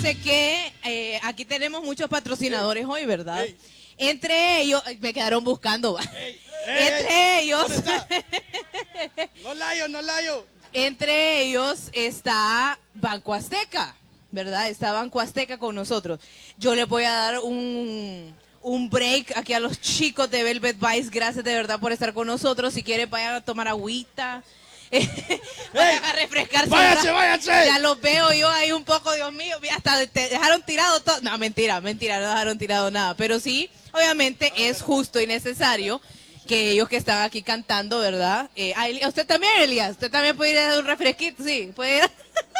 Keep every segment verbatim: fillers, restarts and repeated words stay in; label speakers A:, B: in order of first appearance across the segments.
A: Sé que eh, aquí tenemos muchos patrocinadores hoy, ¿verdad? Ey. Entre ellos, me quedaron buscando. Ey, ey, Entre ey, ellos.
B: No layo, no layo.
A: Entre ellos está Banco Azteca, ¿verdad? Está Banco Azteca con nosotros. Yo les voy a dar un, un break aquí a los chicos de Velvet Vice. Gracias de verdad por estar con nosotros. Si quieren, vayan a tomar agüita. Vayan a refrescarse.
B: Váyanse, váyanse.
A: Ya los veo yo ahí un poco, Dios mío. Hasta te dejaron tirado todo. No, mentira, mentira, no dejaron tirado nada. Pero sí, obviamente es justo y necesario que ellos que están aquí cantando, ¿verdad? Eh, usted también, Elías. Usted también puede ir a dar un refresquito, sí. Puede ir.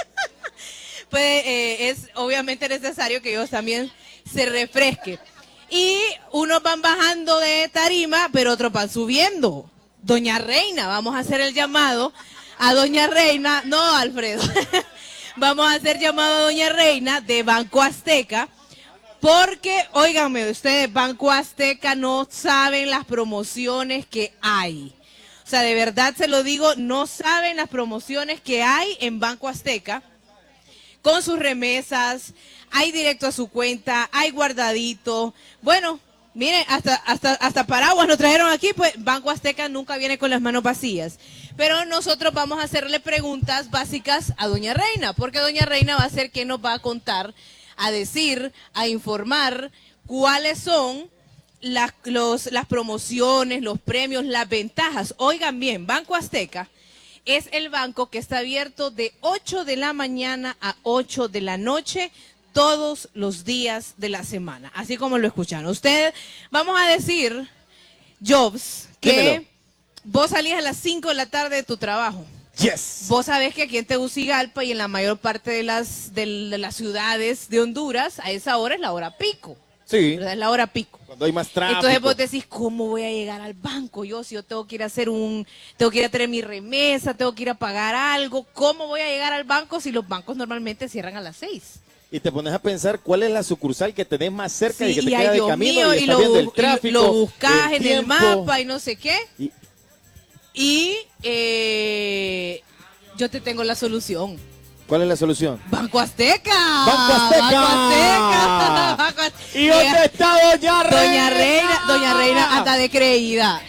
A: Puede, eh, es obviamente necesario que ellos también se refresquen. Y unos van bajando de tarima, pero otros van subiendo. Doña Reina, vamos a hacer el llamado a Doña Reina, no Alfredo, vamos a hacer llamado a Doña Reina de Banco Azteca, porque, óiganme ustedes, Banco Azteca no saben las promociones que hay. O sea, de verdad se lo digo, no saben las promociones que hay en Banco Azteca con sus remesas, hay directo a su cuenta, hay guardadito, bueno. Miren, hasta, hasta, hasta paraguas nos trajeron aquí, pues Banco Azteca nunca viene con las manos vacías. Pero nosotros vamos a hacerle preguntas básicas a Doña Reina, porque Doña Reina va a ser quien nos va a contar, a decir, a informar cuáles son las, los, las promociones, los premios, las ventajas. Oigan bien, Banco Azteca es el banco que está abierto de ocho de la mañana a ocho de la noche, todos los días de la semana, así como lo escucharon. Usted, vamos a decir, Jobs, que Dímelo. Vos salís a las cinco de la tarde de tu trabajo.
B: Yes.
A: Vos sabés que aquí en Tegucigalpa y en la mayor parte de las, de, de las ciudades de Honduras, a esa hora es la hora pico.
B: Sí.
A: ¿Verdad? Es la hora pico.
B: Cuando hay más tráfico.
A: Entonces vos decís, ¿cómo voy a llegar al banco? Yo, si yo tengo que ir a hacer un, tengo que ir a tener mi remesa, tengo que ir a pagar algo, ¿cómo voy a llegar al banco si los bancos normalmente cierran a las seis?
B: Y te pones a pensar cuál es la sucursal que tenés más cerca
A: sí,
B: y que te
A: y
B: queda
A: ay,
B: de camino
A: mío,
B: y,
A: y
B: estás
A: lo,
B: viendo el tráfico,
A: y lo buscas
B: el
A: en
B: tiempo.
A: el mapa y no sé qué.
B: Y,
A: y eh, yo te tengo la solución.
B: ¿Cuál es la solución?
A: Banco Azteca.
B: Banco Azteca.
A: Banco Azteca. Banco Azteca.
B: ¿Y dónde está Doña Reina?
A: Doña Reina, Doña Reina anda de creída.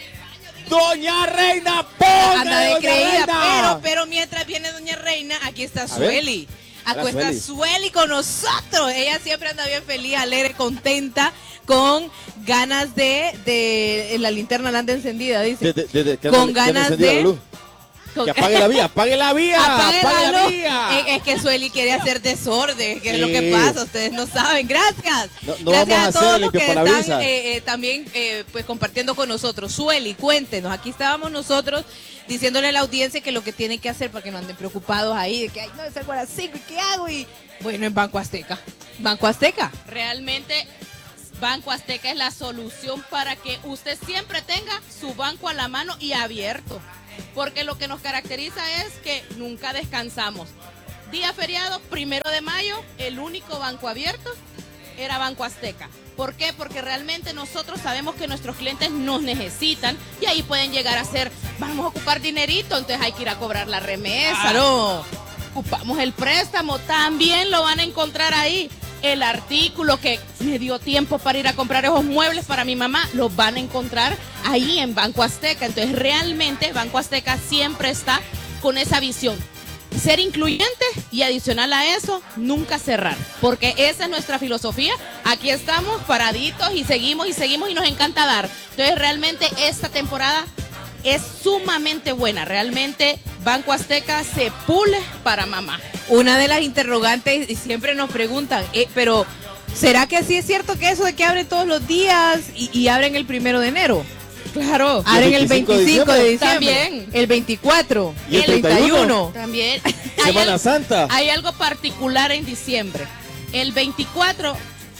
B: Doña Reina, ponga
A: anda de
B: Doña
A: creída,
B: Reina.
A: pero, pero mientras viene Doña Reina, aquí está Sueli. Aquí está Sueli con nosotros. Ella siempre anda bien feliz, alegre, contenta, con ganas de, de la linterna la anda encendida, dice.
B: De, de, de, de,
A: con ganas de...
B: Con... Que apague la vía, apague la vía,
A: apague,
B: apague
A: la,
B: la vía.
A: Es, es que Sueli quiere hacer desorden, que sí. Es lo que pasa, ustedes no saben. Gracias.
B: No, no
A: Gracias
B: vamos
A: a,
B: a
A: todos
B: hacer
A: los que
B: están
A: están eh, eh, también eh, pues compartiendo con nosotros. Sueli, cuéntenos, aquí estábamos nosotros diciéndole a la audiencia que lo que tienen que hacer para que no anden preocupados ahí, de que ay, no, salgo a las cinco, ¿y qué hago? Y bueno, en Banco Azteca. Banco Azteca.
C: Realmente Banco Azteca es la solución para que usted siempre tenga su banco a la mano y abierto. Porque lo que nos caracteriza es que nunca descansamos. Día feriado, primero de mayo, el único banco abierto era Banco Azteca. ¿Por qué? Porque realmente nosotros sabemos que nuestros clientes nos necesitan y ahí pueden llegar a ser, vamos a ocupar dinerito, entonces hay que ir a cobrar la remesa.
A: Claro.
C: Ocupamos el préstamo, también lo van a encontrar ahí. El artículo que me dio tiempo para ir a comprar esos muebles para mi mamá, los van a encontrar ahí en Banco Azteca. Entonces realmente Banco Azteca siempre está con esa visión. Ser incluyente y adicional a eso, nunca cerrar. Porque esa es nuestra filosofía. Aquí estamos paraditos y seguimos y seguimos y nos encanta dar. Entonces realmente esta temporada es sumamente buena. Realmente Banco Azteca se pule para mamá.
A: Una de las interrogantes, y siempre nos preguntan, eh, pero ¿será que sí es cierto que eso de que abren todos los días y, y abren el primero de enero?
C: Claro.
A: Abren el veinticinco de diciembre.
C: También.
A: El veinticuatro.
B: ¿Y el treinta y uno?
C: También.
B: Semana Santa.
C: Hay algo particular en diciembre. El veinticuatro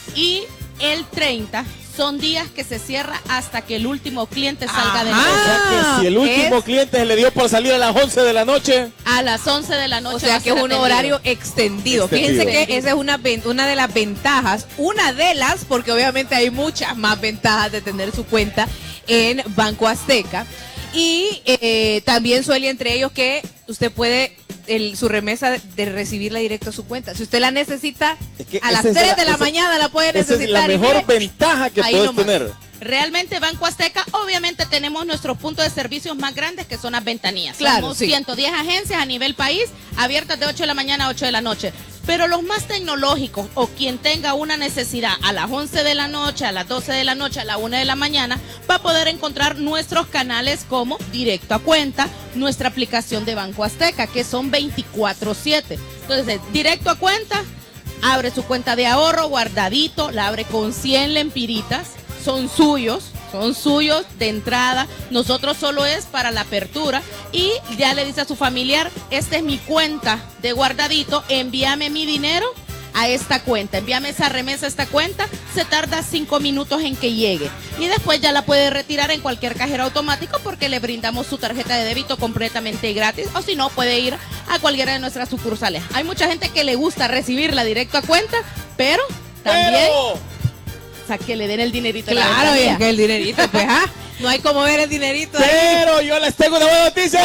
C: y el treinta son días que se cierra hasta que el último cliente salga
A: Ajá.
C: del
B: O sea que si el último
A: es...
B: cliente se le dio por salir a las once de la noche.
C: A las once de la noche.
A: O sea que es un
C: atendido.
A: horario extendido.
B: extendido.
A: Fíjense que esa es una, una de las ventajas, una de las, porque obviamente hay muchas más ventajas de tener su cuenta en Banco Azteca. Y eh, también suele entre ellos que usted puede el, su remesa de recibirla directo a su cuenta. Si usted la necesita,
B: Es que
A: a las
B: esa es
A: tres
B: la-
A: de la
B: esa-
A: mañana la puede
B: Esa
A: necesitar.
B: es la
A: y
B: mejor
A: mire,
B: ventaja que
A: ahí
B: puedes
A: nomás.
B: tener.
C: Realmente Banco Azteca, obviamente tenemos nuestros puntos de servicios más grandes que son las ventanillas.
A: Claro,
C: Somos
A: sí.
C: ciento diez agencias a nivel país, abiertas de ocho de la mañana a ocho de la noche. Pero los más tecnológicos o quien tenga una necesidad a las once de la noche, a las doce de la noche, a la una de la mañana, va a poder encontrar nuestros canales como Directo a Cuenta, nuestra aplicación de Banco Azteca, que son veinticuatro siete. Entonces, Directo a Cuenta, abre su cuenta de ahorro, guardadito, la abre con cien lempiritas, son suyos, son suyos de entrada, nosotros solo es para la apertura y ya le dice a su familiar, esta es mi cuenta de guardadito, envíame mi dinero a esta cuenta, envíame esa remesa a esta cuenta, se tarda cinco minutos en que llegue y después ya la puede retirar en cualquier cajero automático porque le brindamos su tarjeta de débito completamente gratis o si no puede ir a cualquiera de nuestras sucursales. Hay mucha gente que le gusta recibirla directo a cuenta, pero también...
B: Pero...
C: O sea, que le den el dinerito. a la
A: Claro, y
C: ventanilla.
A: es que el dinerito, pues, ah, no hay como ver el dinerito ahí.
B: Pero yo les tengo una buena noticia.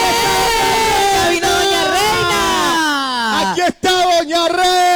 A: ¡Eh! ¡Vino Doña Reina!
B: Aquí está Doña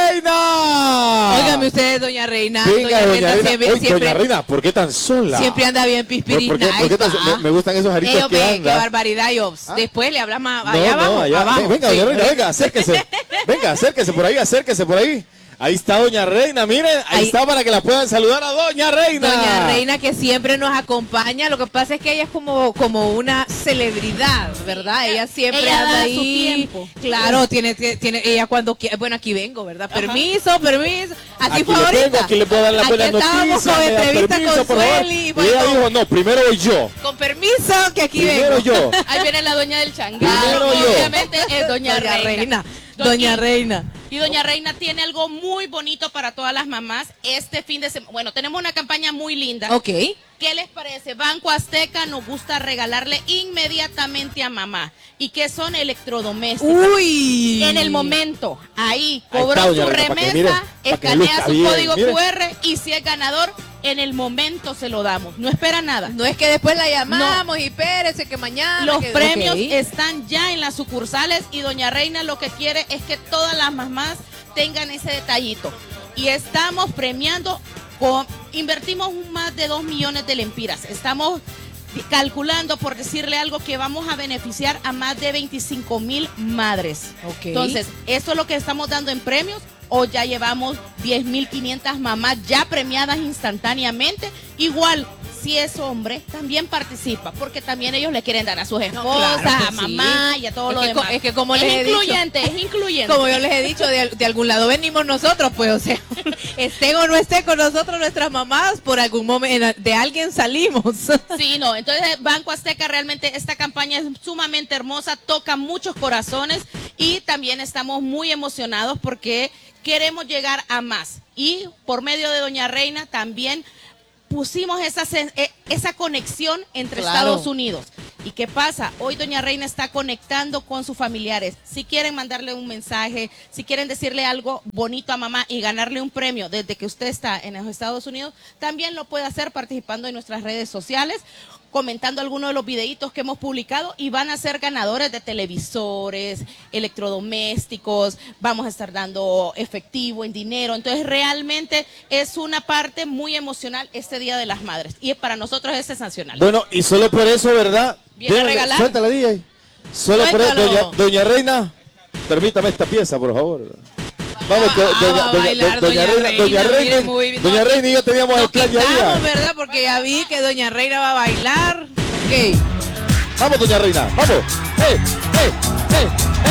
B: Reina.
A: Óigame ustedes, Doña Reina.
B: Venga, Doña Reina.
A: siempre,
B: Oye,
A: siempre,
B: Doña Reina, ¿por qué tan sola?
A: siempre anda bien
B: ¿Por,
A: pispirina.
B: por qué, por qué tan sola? Me, me gustan esos aritos
A: Ey, hombre,
B: que
A: qué
B: anda.
A: barbaridad, yo.
B: ¿Ah?
A: Después le hablas más
B: No,
A: allá
B: no,
A: abajo.
B: allá.
A: abajo.
B: Venga,
A: Sí.
B: Doña Reina, venga, acérquese. Venga, acérquese por ahí, acérquese por ahí. Ahí está Doña Reina, miren, ahí,
A: Ahí-
B: está para que la puedan saludar a Doña Reina.
A: Doña Reina que siempre nos acompaña, lo que pasa es que ella es como, como una celebridad, ¿verdad? Ella siempre
C: Ella
A: anda
C: da
A: ahí.
C: su tiempo.
A: Claro, tiene, tiene, ella cuando quiere, bueno, aquí vengo, ¿verdad? Permiso, permiso. Así
B: Aquí
A: fue
B: le
A: ahorita.
B: tengo, aquí le puedo dar la
A: Aquí
B: buena
A: estábamos
B: noticia.
A: con
B: me da
A: entrevista
B: permiso,
A: con
B: por favor.
A: Sueli,
B: Y
A: bueno.
B: ella dijo, no, primero voy yo.
A: Con permiso, que aquí
B: Primero
A: vengo.
B: yo.
C: Ahí viene la doña del changar.
B: Primero yo.
C: Obviamente es doña, Reina.
A: Doña
C: Y-
A: Reina.
C: Y doña Reina tiene algo muy bonito para todas las mamás este fin de semana. Bueno, tenemos una campaña muy linda.
A: Ok.
C: ¿Qué les parece? Banco Azteca nos gusta regalarle inmediatamente a mamá. ¿Y qué son electrodomésticos?
A: Uy.
C: En el momento, ahí,
B: Ahí
C: cobró
B: está, doña
C: su
B: Reina, para que
C: remesa,
B: mire, para que
C: escanea
B: luzca
C: su
B: bien,
C: código
B: mire.
C: cu erre y si es ganador, en el momento se lo damos. No espera nada.
A: No es que después la llamamos y espérese que mañana.
C: Los
A: que-
C: premios
A: Ok.
C: están ya en las sucursales y doña Reina lo que quiere es que todas las mamás tengan ese detallito. Y estamos premiando, con, invertimos más de dos millones de lempiras. Estamos calculando, por decirle algo, que vamos a beneficiar a más de veinticinco mil madres.
A: Ok.
C: Entonces, eso es lo que estamos dando en premios. O ya llevamos diez mil quinientas mamás ya premiadas instantáneamente. Igual, si es hombre, también participa, porque también ellos le quieren dar a sus esposas,
A: claro que
C: a mamá
A: sí.
C: y a todo
A: Es
C: lo
A: que co-
C: demás.
A: es que como
C: es
A: les he dicho-
C: incluyente, es incluyente.
A: Como yo les he dicho, de, de algún lado venimos nosotros, pues, o sea, estén o no estén con nosotros nuestras mamás, por algún momento, de alguien salimos.
C: Sí, no, entonces Banco Azteca realmente esta campaña es sumamente hermosa, toca muchos corazones y también estamos muy emocionados porque queremos llegar a más. Y por medio de Doña Reina también pusimos esa, sen- eh, esa conexión entre
A: Claro.
C: Estados Unidos. ¿Y qué pasa? Hoy Doña Reina está conectando con sus familiares. Si quieren mandarle un mensaje, si quieren decirle algo bonito a mamá y ganarle un premio desde que usted está en los Estados Unidos, también lo puede hacer participando en nuestras redes sociales, comentando algunos de los videitos que hemos publicado y van a ser ganadores de televisores, electrodomésticos, vamos a estar dando efectivo en dinero. Entonces realmente es una parte muy emocional este Día de las Madres y para nosotros es sensacional.
B: Bueno, y solo por eso, ¿verdad?
C: Viene a
B: Déjale,
C: regalar.
B: Suéltala, D J. Solo por eso,
A: Suéltalo.
B: doña, doña Reina, permítame esta pieza, por favor. Vamos, do-
A: Ah,
B: doña,
A: va a
B: doña,
A: bailar
B: do- doña
A: doña
B: Reina,
A: Reina,
B: doña
A: mire,
B: Reina,
A: muy bien.
B: doña Reina y yo teníamos el
A: Nos
B: plan ya
A: quitamos,
B: día.
A: ¿verdad? Porque ya vi que Doña Reina va a bailar. Ok.
B: Vamos, doña Reina, vamos. ¡Eh, eh, eh, eh,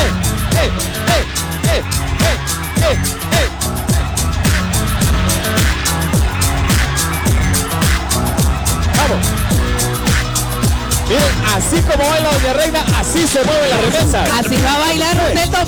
B: eh, eh, eh, eh, eh, eh! Vamos. Miren, así como baila doña Reina, así se mueve la remesa.
A: Así va a bailar usted, Tomás.